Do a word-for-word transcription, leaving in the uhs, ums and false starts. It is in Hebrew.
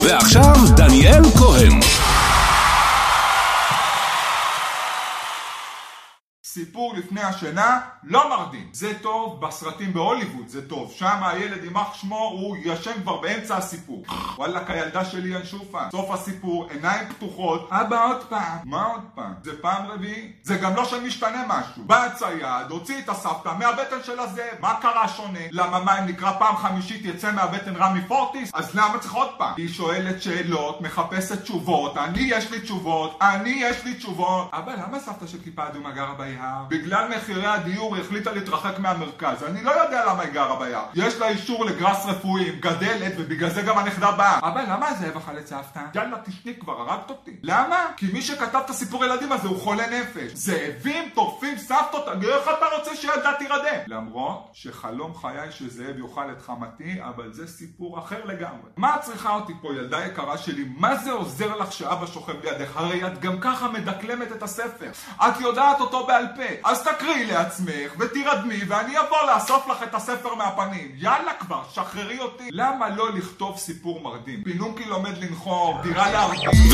ועכשיו דניאל כהן. סיפור לפני השינה לא מרדים. זה טוב בסרטים בהוליווד, זה טוב. שם הילד יימח שמו, הוא ישן כבר באמצע הסיפור. וואלק, הילדה שלי ינשופה. סוף הסיפור, עיניים פתוחות. אבא עוד פעם. מה עוד פעם? זה פעם רביעי? זה גם לא שמשתנה משהו. בא הצייד, הוציא את הסבתא מהבטן של הזאב. מה קרה שונה? למה מה אם נקרא פעם חמישית יצא מהבטן רמי פורטיס? אז למה צריך עוד פעם? היא שואלת שאלות, מחפשת תשובות. אני יש לי תשובות. אני יש לי תשובות. אבא, למה סבתא של כיפה אדומה גרה ביער? בגלל מחירי הדיור היא החליטה להתרחק מהמרכז. אני לא יודע למה היא גרה ביער. יש לה אישור לגרס רפואי, גדלת, ובגלל זה גם הנכדה באה. אבא, למה הזאב אכל את סבתא? יאללה, תשתיק כבר, הרגת אותי. למה? כי מי שכתב את הסיפור ילדים הזה הוא חולה נפש. זאבים טורפים סבתות, איך אתה רוצה שילדה תירדם? למרות שחלום חיי שזאב יאכל את חמתי, אבל זה סיפור אחר לגמרי. מה את צריכה אותי פה, ילדה יקרה שלי? מה זה עוזר לך שאבא שוכב לידך? הרי את גם ככה מדקלמת את הספר. את יודעת אותו בעל פה. אז תקריאי לעצמך ותירדמי ואני אבוא לאסוף לך את הספר מהפנים. יאללה כבר, שחררי אותי. למה לא לכתוב סיפור מרדים? פינוקי לומד לנחור, דירה להרדים.